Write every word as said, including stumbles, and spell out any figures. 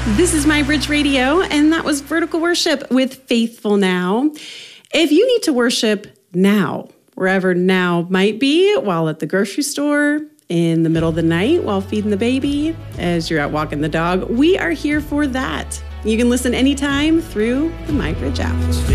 This is My Bridge Radio, and that was Vertical Worship with Faithful Now. If you need to worship now, wherever now might be, while at the grocery store, in the middle of the night, while feeding the baby, as you're out walking the dog, we are here for that. You can listen anytime through the My Bridge app.